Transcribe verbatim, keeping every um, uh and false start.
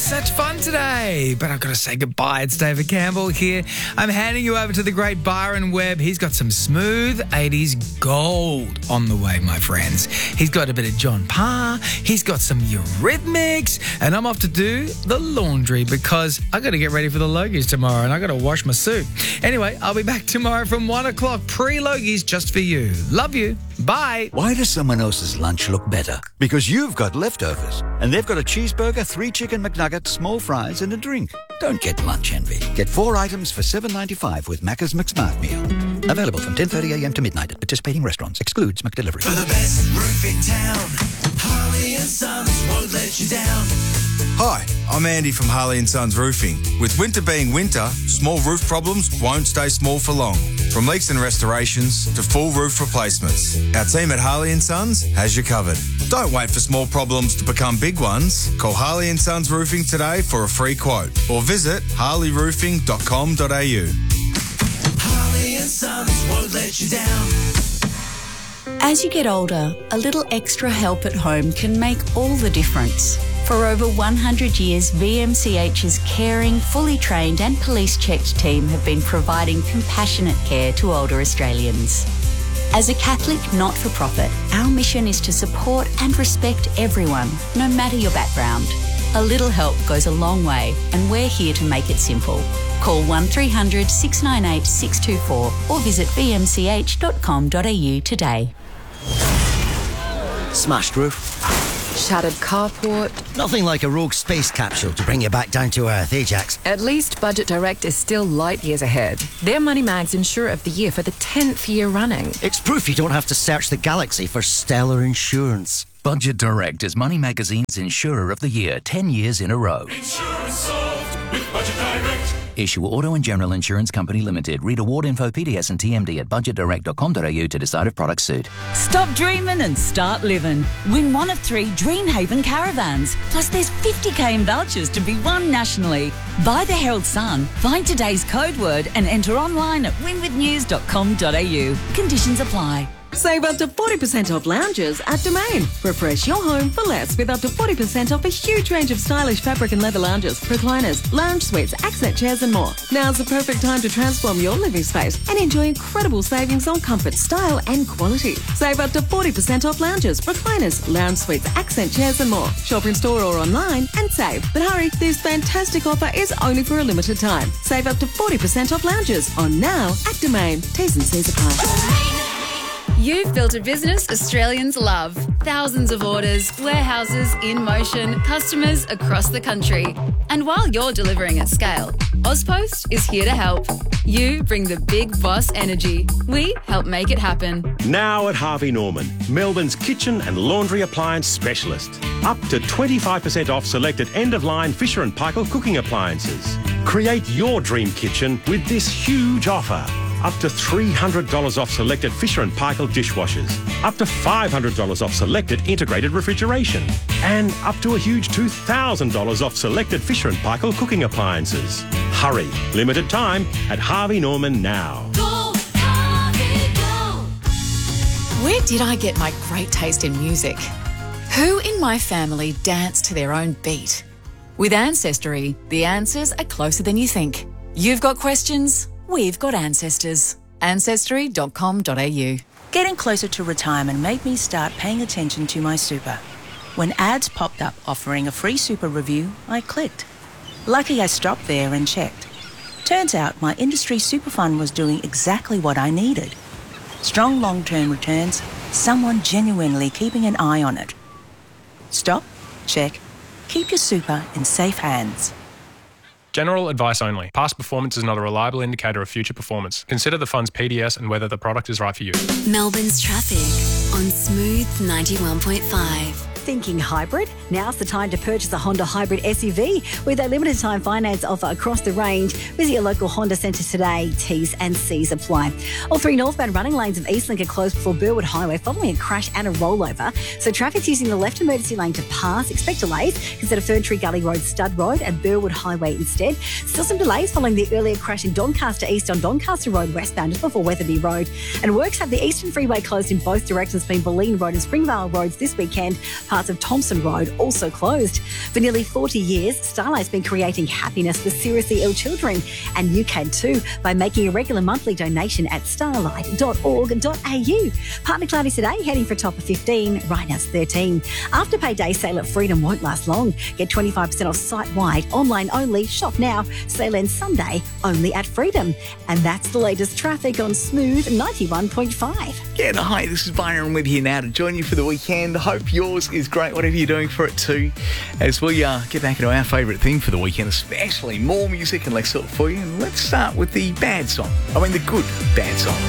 such fun today. But I've got to say goodbye. It's David Campbell here. I'm handing you over to the great Byron Webb. He's got some smooth eighties gold on the way, my friends. He's got a bit of John Parr. He's got some Eurythmics. And I'm off to do the laundry because I got to get ready for the Logies tomorrow and I got to wash my suit. Anyway, I'll be back tomorrow from one o'clock pre-Logies just for you. Love you. Bye. Why does someone else's lunch look better? Because you've got leftovers. And they've got a cheeseburger, three chicken McNuggets, small fries and a drink. Don't get lunch envy. Get four items for seven ninety-five with Macca's McSmart Meal. Available from ten thirty a m to midnight at participating restaurants. Excludes McDelivery. For the best roof in town, Harley and Sons won't let you down. Hi, I'm Andy from Harley and Sons Roofing. With winter being winter, small roof problems won't stay small for long. From leaks and restorations to full roof replacements, our team at Harley and Sons has you covered. Don't wait for small problems to become big ones. Call Harley and Sons Roofing today for a free quote or visit harley roofing dot com dot a u. Harley and Sons won't let you down. As you get older, a little extra help at home can make all the difference. For over one hundred years, V M C H's caring, fully trained and police-checked team have been providing compassionate care to older Australians. As a Catholic not-for-profit, our mission is to support and respect everyone, no matter your background. A little help goes a long way, and we're here to make it simple. Call one three hundred six nine eight six two four or visit v m c h dot com dot a u today. Smashed roof. Shattered carport. Nothing like a rogue space capsule to bring you back down to earth, Ajax. At least Budget Direct is still light years ahead. They're Money Mag's Insurer of the Year for the tenth year running. It's proof you don't have to search the galaxy for stellar insurance. Budget Direct is Money Magazine's Insurer of the Year, ten years in a row. Insurance solved with Budget Direct. Issue Auto and General Insurance Company Limited. Read award info, P D S and T M D at budget direct dot com dot a u to decide if products suit. Stop dreaming and start living. Win one of three Dreamhaven caravans. Plus there's fifty k in vouchers to be won nationally. Buy the Herald Sun, find today's code word and enter online at win with news dot com dot a u. Conditions apply. Save up to forty percent off lounges at Domain. Refresh your home for less with up to forty percent off a huge range of stylish fabric and leather lounges, recliners, lounge suites, accent chairs and more. Now's the perfect time to transform your living space and enjoy incredible savings on comfort, style and quality. Save up to forty percent off lounges, recliners, lounge suites, accent chairs and more. Shop in store or online and save. But hurry, this fantastic offer is only for a limited time. Save up to forty percent off lounges on now at Domain. T's and C's apply. You've built a business Australians love. Thousands of orders, warehouses in motion, customers across the country. And while you're delivering at scale, Ozpost is here to help. You bring the big boss energy. We help make it happen. Now at Harvey Norman, Melbourne's kitchen and laundry appliance specialist. Up to twenty-five percent off selected end-of-line Fisher and Paykel cooking appliances. Create your dream kitchen with this huge offer. Up to three hundred dollars off selected Fisher and Paykel dishwashers. Up to five hundred dollars off selected integrated refrigeration. And up to a huge two thousand dollars off selected Fisher and Paykel cooking appliances. Hurry, limited time at Harvey Norman now. Go, Harvey, go. Where did I get my great taste in music? Who in my family dance to their own beat? With Ancestry, the answers are closer than you think. You've got questions? We've got ancestors. ancestry dot com dot a u. Getting closer to retirement made me start paying attention to my super. When ads popped up offering a free super review, I clicked. Lucky I stopped there and checked. Turns out my industry super fund was doing exactly what I needed. Strong long-term returns, someone genuinely keeping an eye on it. Stop, check, keep your super in safe hands. General advice only. Past performance is not a reliable indicator of future performance. Consider the fund's P D S and whether the product is right for you. Melbourne's traffic on Smooth ninety-one point five. Thinking hybrid? Now's the time to purchase a Honda Hybrid S U V with a limited time finance offer across the range. Visit your local Honda centre today. T's and C's apply. All three northbound running lanes of Eastlink are closed before Burwood Highway following a crash and a rollover. So traffic's using the left emergency lane to pass. Expect delays. Consider Ferntree Gully Road, Stud Road and Burwood Highway instead. Still some delays following the earlier crash in Doncaster East on Doncaster Road westbound just before Weatherby Road. And works have the Eastern Freeway closed in both directions between Boleyn Road and Springvale Roads this weekend. Parts of Thompson Road also closed. For nearly forty years, Starlight's been creating happiness for seriously ill children, and you can too by making a regular monthly donation at starlight dot org dot a u. Partner cloudy today, heading for a top of fifteen. Right now it's thirteen. Afterpay Day sale at Freedom won't last long. Get twenty-five percent off site-wide, online only. Shop now. Sale ends Sunday only at Freedom. And that's the latest traffic on Smooth ninety-one point five. Yeah, hi, this is Byron with you now to join you for the weekend. Hope yours is great, whatever you're doing for it too, as we uh, get back into our favourite thing for the weekend, especially more music and less sort for you. And let's start with the bad song. I mean the good bad song.